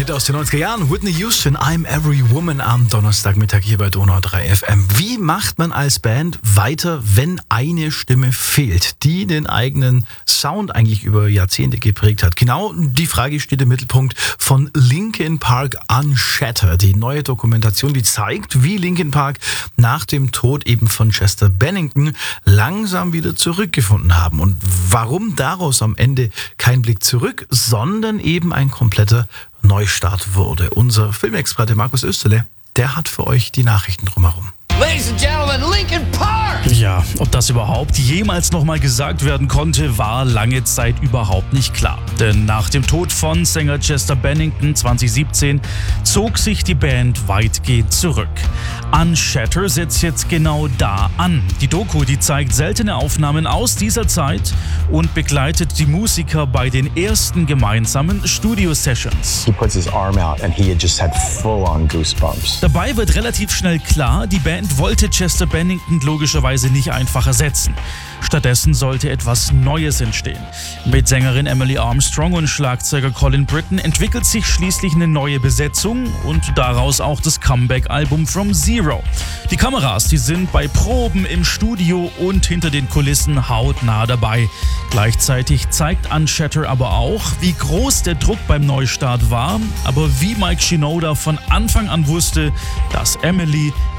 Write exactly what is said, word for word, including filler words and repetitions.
Hit aus den neunziger Jahren. Whitney Houston, I'm Every Woman am Donnerstagmittag hier bei Donau drei F M. Wie macht man als Band weiter, wenn eine Stimme fehlt, die den eigenen Sound eigentlich über Jahrzehnte geprägt hat? Genau die Frage steht im Mittelpunkt von Linkin Park Unshattered. Die neue Dokumentation, die zeigt, wie Linkin Park nach dem Tod eben von Chester Bennington langsam wieder zurückgefunden haben. Und warum daraus am Ende kein Blick zurück, sondern eben ein kompletter Neustart wurde. Unser Filmexperte Markus Österle, der hat für euch die Nachrichten drumherum. Ladies and Gentlemen, Linkin Park! Ja, ob das überhaupt jemals nochmal gesagt werden konnte, war lange Zeit überhaupt nicht klar. Denn nach dem Tod von Sänger Chester Bennington zwanzig siebzehn zog sich die Band weitgehend zurück. Unshattered setzt jetzt genau da an. Die Doku, die zeigt seltene Aufnahmen aus dieser Zeit und begleitet die Musiker bei den ersten gemeinsamen Studio-Sessions. He puts his arm out and he had just had full-on goosebumps. Dabei wird relativ schnell klar, die Band wollte Chester Bennington logischerweise nicht einfach ersetzen. Stattdessen sollte etwas Neues entstehen. Mit Sängerin Emily Armstrong und Schlagzeuger Colin Britton entwickelt sich schließlich eine neue Besetzung und daraus auch das Comeback-Album From Zero. Die Kameras, die sind bei Proben im Studio und hinter den Kulissen hautnah dabei. Gleichzeitig zeigt Unshattered aber auch, wie groß der Druck beim Neustart war, aber wie Mike Shinoda von Anfang an wusste, dass Emily